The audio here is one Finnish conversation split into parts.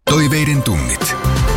Toiveiden tunnit.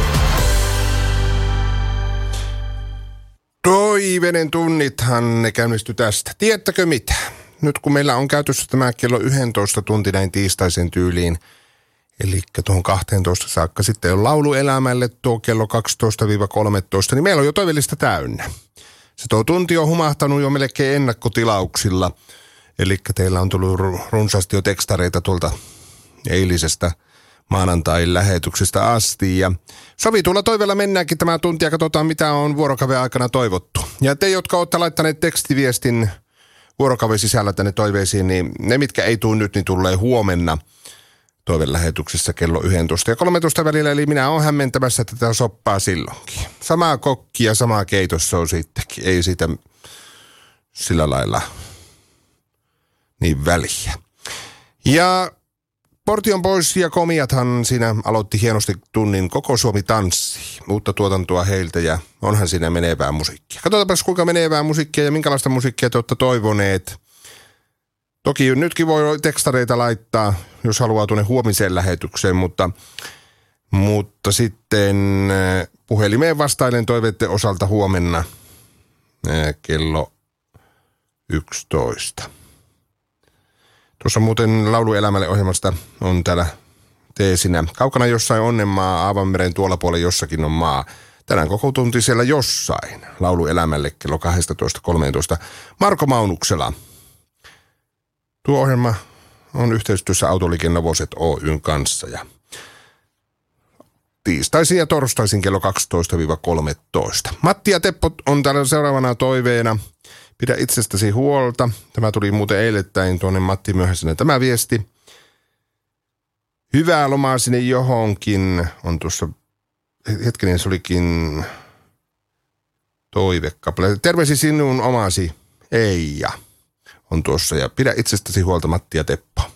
Toiveiden tunnithan ne käynnistyi tästä. Tiedättekö mitä? Nyt kun meillä on käytössä tämä kello 11 tunti näin tiistaisen tyyliin, eli tuohon 12 saakka sitten on lauluelämälle tuo kello 12-13, niin meillä on jo toivellista täynnä. Se tuo tunti on humahtanut jo melkein ennakkotilauksilla, eli teillä on tullut runsaasti jo tekstareita tuolta eilisestä maanantain lähetyksestä asti. Ja sovitulla toiveella mennäänkin tämä tunti ja katsotaan, mitä on vuorokauden aikana toivottu. Ja te, jotka olette laittaneet tekstiviestin vuorokauden sisällä tänne toiveisiin, niin ne, mitkä ei tule nyt, niin tulee huomenna toivelähetyksessä kello 11 ja 13 välillä. Eli minä olen hämmentämässä tätä soppaa silloinkin. Samaa kokki ja samaa keitossa on sittenkin. Ei siitä sillä lailla niin väliä. Ja Portion Boys ja Komiathan siinä aloitti hienosti tunnin Koko Suomi tanssii. Uutta tuotantoa heiltä ja onhan siinä menevää musiikkia. Katsotaanpas kuinka menevää musiikkia ja minkälaista musiikkia te olette toivoneet. Toki nytkin voi tekstareita laittaa, jos haluaa tuonne huomiseen lähetykseen, mutta sitten puhelimeen vastailen toiveiden osalta huomenna kello 11. Tuossa muuten Lauluelämälle ohjelmasta on täällä teesinä. Kaukana jossain onnenmaa, Aavanmeren tuolla puolella jossakin on maa. Tänään koko tunti siellä jossain. Lauluelämälle kello 12.13. Marko Maunuksela. Tuo ohjelma on yhteistyössä Autoliike-Novoset Oyn kanssa. Ja tiistaisin ja torstaisin kello 12-13. Matti ja Teppo on täällä seuraavana toiveena. Pidä itsestäsi huolta. Tämä tuli muuten eilettäin tuonne Matti Myöhäisenä tämä viesti. Hyvää lomaa sinne johonkin. On tuossa, hetkinen se olikin toivekappale. Terveisi sinun omasi Eija on tuossa ja pidä itsestäsi huolta Matti ja Teppo.